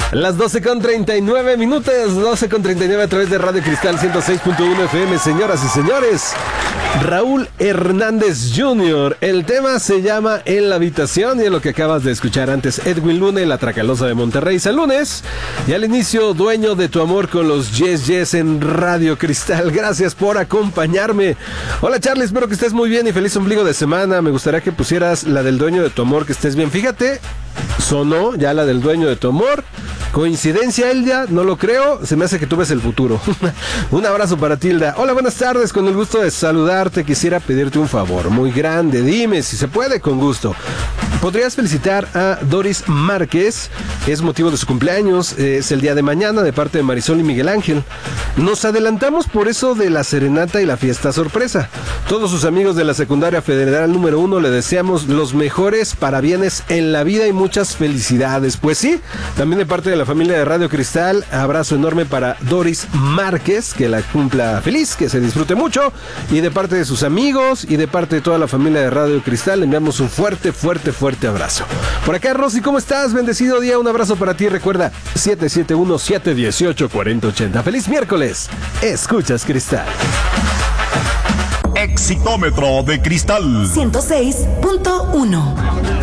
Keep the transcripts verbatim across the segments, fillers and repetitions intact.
Las doce con treinta y nueve minutos, doce con treinta y nueve a través de Radio Cristal ciento seis punto uno F M, señoras y señores. Raúl Hernández junior El tema se llama En la habitación y es lo que acabas de escuchar antes. Edwin Lune, la Tracalosa de Monterrey, San Lunes. Y al inicio, Dueño de tu amor con los Yes Yes en Radio Cristal. Gracias por acompañarme. Hola Charlie, espero que estés muy bien y feliz ombligo de semana. Me gustaría que pusieras la del Dueño de tu amor, que estés bien. Fíjate, sonó ya la del Dueño de tu amor. ¿Coincidencia, Hilda? No lo creo. Se me hace que tú ves el futuro. Un abrazo para Tilda. Hola, buenas tardes. Con el gusto de saludarte, quisiera pedirte un favor muy grande. Dime si se puede, con gusto. ¿Podrías felicitar a Doris Márquez? Es motivo de su cumpleaños. Es el día de mañana, de parte de Marisol y Miguel Ángel. Nos adelantamos por eso de la serenata y la fiesta sorpresa. Todos sus amigos de la secundaria federal número uno le deseamos los mejores parabienes en la vida y muchas felicidades. Pues sí, también de parte de la familia de Radio Cristal, abrazo enorme para Doris Márquez, que la cumpla feliz, que se disfrute mucho, y de parte de sus amigos y de parte de toda la familia de Radio Cristal le enviamos un fuerte, fuerte, fuerte abrazo. Por acá, Rosy, ¿cómo estás? Bendecido día, un abrazo para ti. Recuerda, siete siete uno, siete uno ocho, cuatro cero ocho cero. ¡Feliz miércoles! Escuchas Cristal. Exitómetro de Cristal ciento seis punto uno.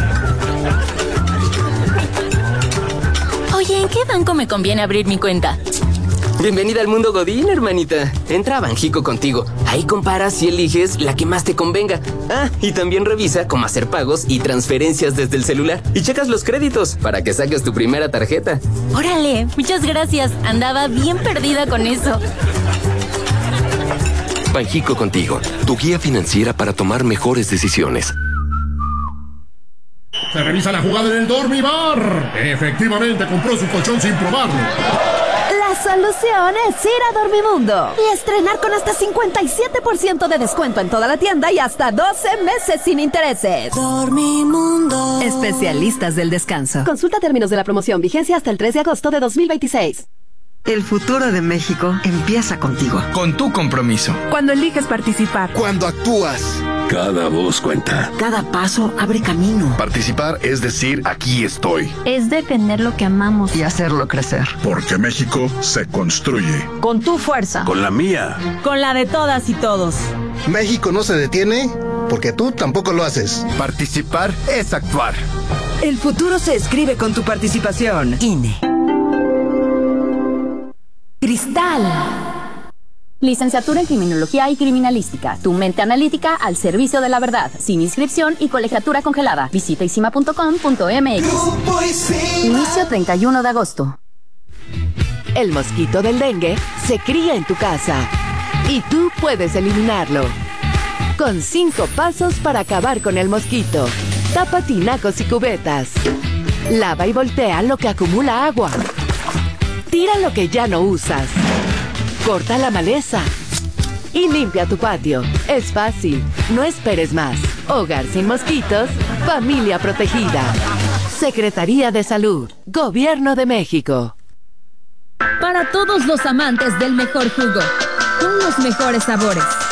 Oye, ¿en qué banco me conviene abrir mi cuenta? Bienvenida al mundo Godín, hermanita. Entra a Banjico Contigo. Ahí comparas y eliges la que más te convenga. Ah, y también revisa cómo hacer pagos y transferencias desde el celular. Y checas los créditos para que saques tu primera tarjeta. Órale, muchas gracias. Andaba bien perdida con eso. Banjico Contigo, tu guía financiera para tomar mejores decisiones. Se revisa la jugada en el Dormibar. Efectivamente, compró su colchón sin probarlo. La solución es ir a Dormimundo y estrenar con hasta cincuenta y siete por ciento de descuento en toda la tienda y hasta doce meses sin intereses. Dormimundo. Especialistas del descanso. Consulta términos de la promoción. Vigencia hasta el tres de agosto de dos mil veintiséis. El futuro de México empieza contigo. Con tu compromiso. Cuando eliges participar. Cuando actúas. Cada voz cuenta. Cada paso abre camino. Participar es decir, aquí estoy. Es defender lo que amamos. Y hacerlo crecer. Porque México se construye. Con tu fuerza. Con la mía. Con la de todas y todos. México no se detiene porque tú tampoco lo haces. Participar es actuar. El futuro se escribe con tu participación. I N E. Cristal. Licenciatura en Criminología y Criminalística. Tu mente analítica al servicio de la verdad. Sin inscripción y colegiatura congelada. Visita isima punto com punto m x. Inicio treinta y uno de agosto. El mosquito del dengue se cría en tu casa y tú puedes eliminarlo. Con cinco pasos para acabar con el mosquito. Tapa tinacos y cubetas. Lava y voltea lo que acumula agua. Tira lo que ya no usas. Corta la maleza. Y limpia tu patio. Es fácil. No esperes más. Hogar sin mosquitos. Familia protegida. Secretaría de Salud. Gobierno de México. Para todos los amantes del mejor jugo. Con los mejores sabores.